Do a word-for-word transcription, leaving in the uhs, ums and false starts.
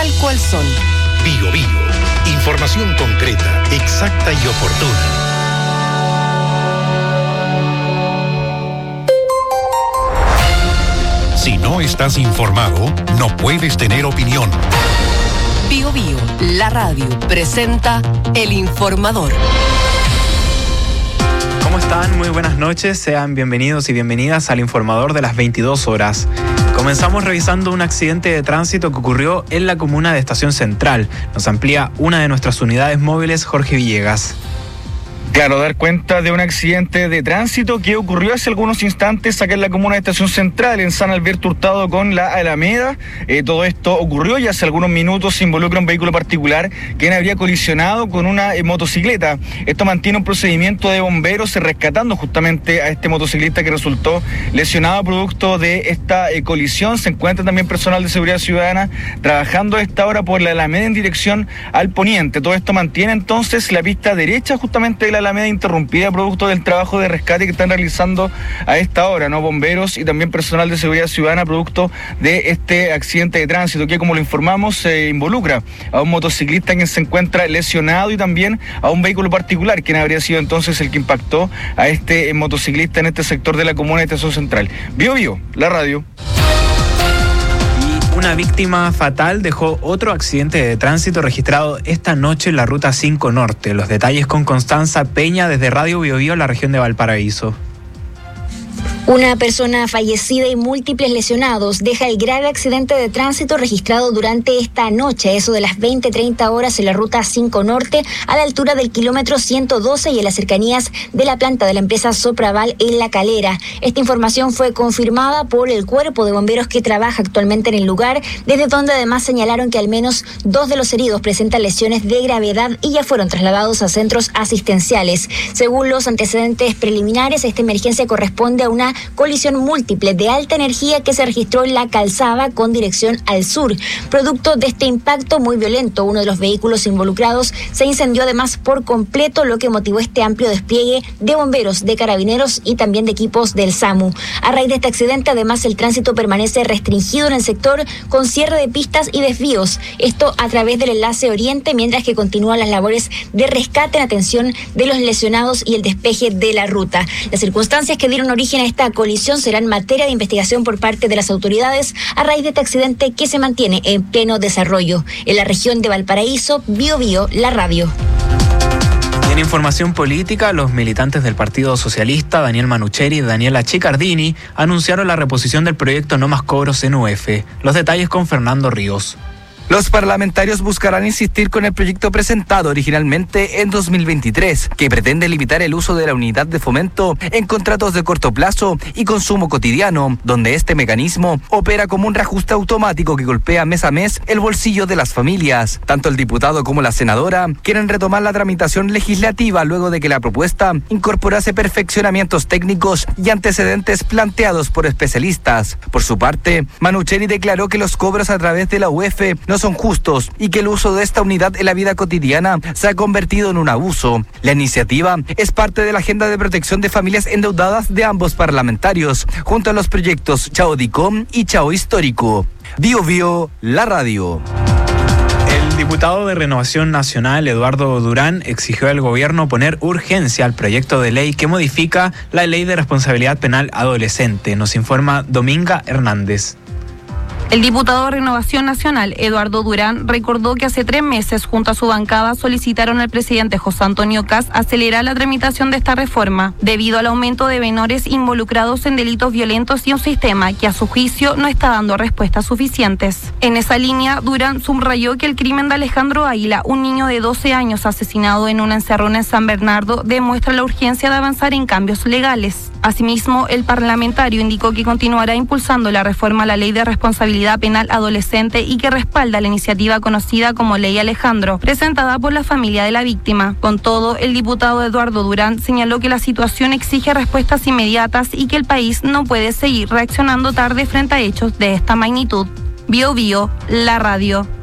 tal cual son. Bio Bio. Información concreta, exacta y oportuna. Si no estás informado, no puedes tener opinión. Bio Bio, la radio, presenta El Informador. ¿Cómo están? Muy buenas noches. Sean bienvenidos y bienvenidas al Informador de las veintidós horas. Comenzamos revisando un accidente de tránsito que ocurrió en la comuna de Estación Central. Nos amplía una de nuestras unidades móviles, Jorge Villegas. Claro, dar cuenta de un accidente de tránsito que ocurrió hace algunos instantes acá en la comuna de Estación Central, en San Alberto Hurtado con la Alameda. Eh, todo esto ocurrió y hace algunos minutos se involucra un vehículo particular que habría colisionado con una eh, motocicleta. Esto mantiene un procedimiento de bomberos rescatando justamente a este motociclista que resultó lesionado producto de esta eh, colisión. Se encuentra también personal de seguridad ciudadana trabajando a esta hora por la Alameda en dirección al poniente. Todo esto mantiene entonces la pista derecha justamente de la Alameda interrumpida producto del trabajo de rescate que están realizando a esta hora, ¿no? Bomberos y también personal de seguridad ciudadana producto de este accidente de tránsito que, como lo informamos, se involucra a un motociclista quien se encuentra lesionado y también a un vehículo particular quien habría sido entonces el que impactó a este motociclista en este sector de la comuna de Estación Central. Bio Bio, la radio. Una víctima fatal dejó otro accidente de tránsito registrado esta noche en la Ruta cinco Norte. Los detalles con Constanza Peña desde Radio Bio Bio, la región de Valparaíso. Una persona fallecida y múltiples lesionados deja el grave accidente de tránsito registrado durante esta noche, eso de las veinte treinta horas en la Ruta cinco Norte, a la altura del kilómetro ciento doce y en las cercanías de la planta de la empresa Sopraval en La Calera. Esta información fue confirmada por el cuerpo de bomberos que trabaja actualmente en el lugar, desde donde además señalaron que al menos dos de los heridos presentan lesiones de gravedad y ya fueron trasladados a centros asistenciales. Según los antecedentes preliminares, esta emergencia corresponde a una colisión múltiple de alta energía que se registró en la calzada con dirección al sur. Producto de este impacto muy violento, uno de los vehículos involucrados se incendió además por completo, lo que motivó este amplio despliegue de bomberos, de carabineros y también de equipos del SAMU. A raíz de este accidente, además, el tránsito permanece restringido en el sector con cierre de pistas y desvíos. Esto a través del enlace Oriente, mientras que continúan las labores de rescate en atención de los lesionados y el despeje de la ruta. Las circunstancias que dieron origen a esta colisión serán materia de investigación por parte de las autoridades a raíz de este accidente que se mantiene en pleno desarrollo. En la región de Valparaíso, Bio Bio, la radio. Y en información política, los militantes del Partido Socialista, Daniel Manucheri y Daniela Chicardini, anunciaron la reposición del proyecto No Más Cobros en U F. Los detalles con Fernando Ríos. Los parlamentarios buscarán insistir con el proyecto presentado originalmente en dos mil veintitrés, que pretende limitar el uso de la unidad de fomento en contratos de corto plazo y consumo cotidiano, donde este mecanismo opera como un reajuste automático que golpea mes a mes el bolsillo de las familias. Tanto el diputado como la senadora quieren retomar la tramitación legislativa luego de que la propuesta incorporase perfeccionamientos técnicos y antecedentes planteados por especialistas. Por su parte, Manucheri declaró que los cobros a través de la U F no son justos y que el uso de esta unidad en la vida cotidiana se ha convertido en un abuso. La iniciativa es parte de la agenda de protección de familias endeudadas de ambos parlamentarios, junto a los proyectos Chao Dicom y Chao Histórico. Bio Bio, la radio. El diputado de Renovación Nacional, Eduardo Durán, exigió al gobierno poner urgencia al proyecto de ley que modifica la Ley de Responsabilidad Penal Adolescente. Nos informa Dominga Hernández. El diputado de Renovación Nacional, Eduardo Durán, recordó que hace tres meses, junto a su bancada, solicitaron al presidente José Antonio Kast acelerar la tramitación de esta reforma, debido al aumento de menores involucrados en delitos violentos y un sistema que, a su juicio, no está dando respuestas suficientes. En esa línea, Durán subrayó que el crimen de Alejandro Águila, un niño de doce años asesinado en una encerrona en San Bernardo, demuestra la urgencia de avanzar en cambios legales. Asimismo, el parlamentario indicó que continuará impulsando la reforma a la Ley de Responsabilidad Penal Adolescente y que respalda la iniciativa conocida como Ley Alejandro, presentada por la familia de la víctima. Con todo, el diputado Eduardo Durán señaló que la situación exige respuestas inmediatas y que el país no puede seguir reaccionando tarde frente a hechos de esta magnitud. Bio Bio, la radio.